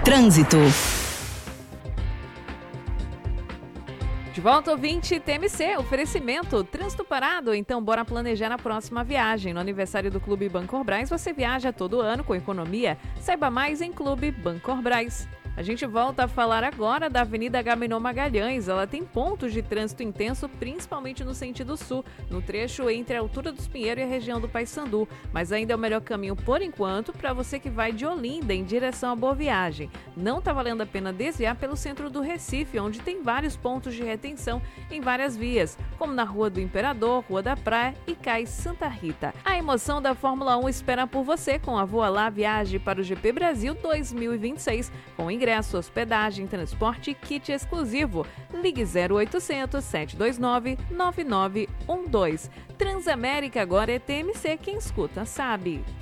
Trânsito. De volta, ouvinte TMC, oferecimento, trânsito parado, então bora planejar a próxima viagem. No aniversário do Clube Bancorbras, você viaja todo ano com economia. Saiba mais em Clube Bancorbras. A gente volta a falar agora da Avenida Agamenon Magalhães. Ela tem pontos de trânsito intenso, principalmente no sentido sul, no trecho entre a altura dos Pinheiros e a região do Paissandu. Mas ainda é o melhor caminho, por enquanto, para você que vai de Olinda em direção à Boa Viagem. Não está valendo a pena desviar pelo centro do Recife, onde tem vários pontos de retenção em várias vias, como na Rua do Imperador, Rua da Praia e Cais Santa Rita. A emoção da Fórmula 1 espera por você com a Voa Lá Viagem para o GP Brasil 2026, com ingresso, hospedagem, transporte e kit exclusivo. Ligue 0800 729 9912. Transamérica agora é TMC, quem escuta sabe.